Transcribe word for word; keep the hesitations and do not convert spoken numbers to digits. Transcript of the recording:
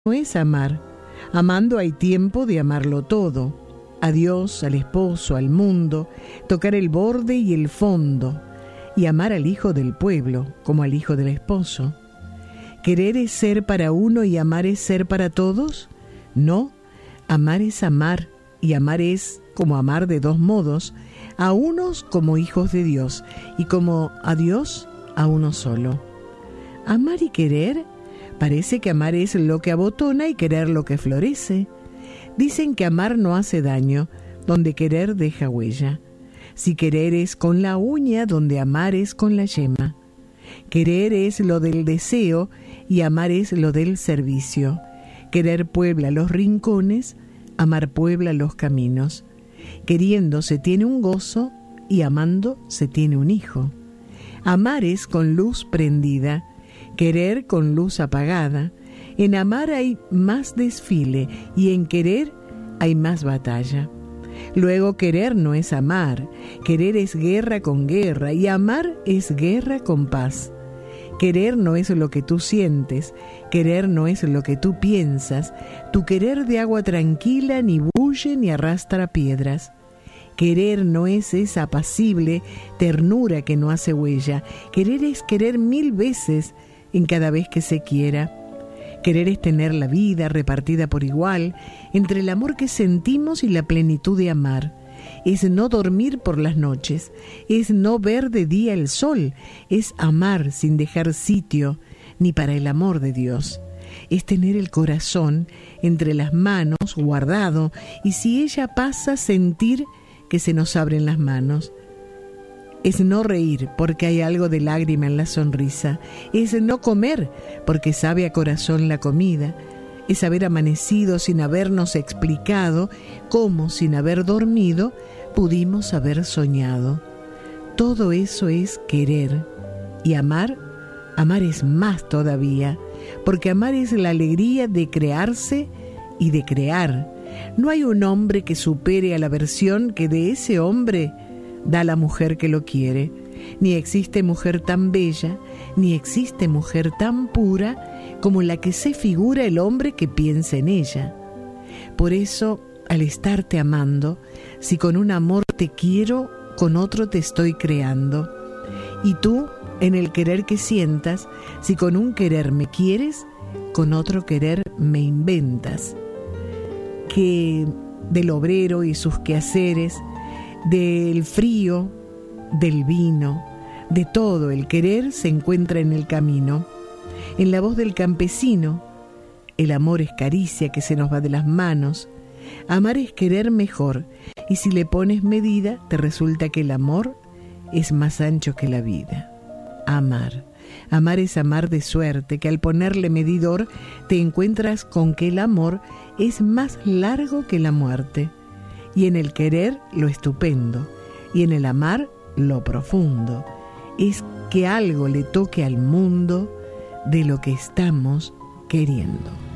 no es amar. Amando hay tiempo de amarlo todo. A Dios, al esposo, al mundo, tocar el borde y el fondo, y amar al hijo del pueblo como al hijo del esposo. ¿Querer es ser para uno y amar es ser para todos? No, amar es amar, y amar es como amar de dos modos, a unos como hijos de Dios, y como a Dios a uno solo. Amar y querer, parece que amar es lo que abotona y querer lo que florece. Dicen que amar no hace daño, donde querer deja huella. Si querer es con la uña, donde amar es con la yema. Querer es lo del deseo y amar es lo del servicio. Querer puebla los rincones, amar puebla los caminos. Queriendo se tiene un gozo y amando se tiene un hijo. Amar es con luz prendida, querer con luz apagada. En amar hay más desfile y en querer hay más batalla. Luego querer no es amar, querer es guerra con guerra y amar es guerra con paz. Querer no es lo que tú sientes, querer no es lo que tú piensas, tu querer de agua tranquila ni bulle ni arrastra piedras. Querer no es esa apacible ternura que no hace huella, querer es querer mil veces en cada vez que se quiera. Querer es tener la vida repartida por igual entre el amor que sentimos y la plenitud de amar. Es no dormir por las noches, es no ver de día el sol, es amar sin dejar sitio ni para el amor de Dios. Es tener el corazón entre las manos guardado y si ella pasa sentir que se nos abren las manos. Es no reír porque hay algo de lágrima en la sonrisa. Es no comer porque sabe a corazón la comida. Es haber amanecido sin habernos explicado cómo, sin haber dormido, pudimos haber soñado. Todo eso es querer. Y amar, amar es más todavía, porque amar es la alegría de crearse y de crear. No hay un hombre que supere a la versión que de ese hombre da la mujer que lo quiere. Ni existe mujer tan bella, ni existe mujer tan pura como la que se figura el hombre que piensa en ella. Por eso, al estarte amando, si con un amor te quiero, con otro te estoy creando. Y tú, en el querer que sientas, si con un querer me quieres, con otro querer me inventas. Que del obrero y sus quehaceres, del frío, del vino, de todo el querer se encuentra en el camino. En la voz del campesino, el amor es caricia que se nos va de las manos. Amar es querer mejor, y si le pones medida, te resulta que el amor es más ancho que la vida. Amar. Amar es amar de suerte que al ponerle medidor te encuentras con que el amor es más largo que la muerte. Y en el querer lo estupendo, y en el amar lo profundo, es que algo le toque al mundo de lo que estamos queriendo.